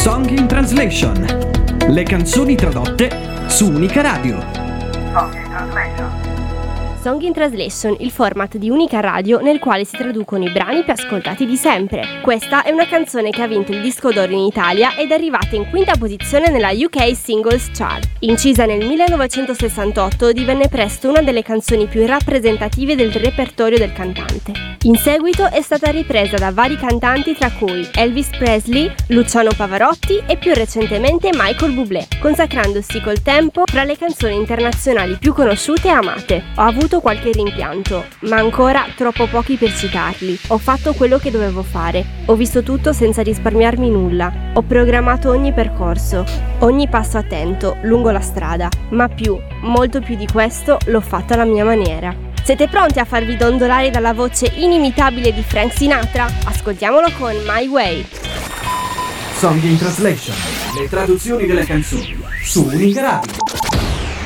Song in Translation. Le canzoni tradotte su Unica Radio. Song in Translation, il format di Unica Radio nel quale si traducono i brani più ascoltati di sempre. Questa è una canzone che ha vinto il disco d'oro in Italia ed è arrivata in quinta posizione nella UK Singles Chart. Incisa nel 1968, divenne presto una delle canzoni più rappresentative del repertorio del cantante. In seguito è stata ripresa da vari cantanti, tra cui Elvis Presley, Luciano Pavarotti e più recentemente Michael Bublé, consacrandosi col tempo fra le canzoni internazionali più conosciute e amate. Ho avuto qualche rimpianto, ma ancora troppo pochi per citarli. Ho fatto quello che dovevo fare. Ho visto tutto senza risparmiarmi nulla. Ho programmato ogni percorso, ogni passo attento lungo la strada, ma molto più di questo, l'ho fatto alla mia maniera. Siete pronti a farvi dondolare dalla voce inimitabile di Frank Sinatra? Ascoltiamolo con My Way. Song in Translation. Le traduzioni delle canzoni su Unica Radio.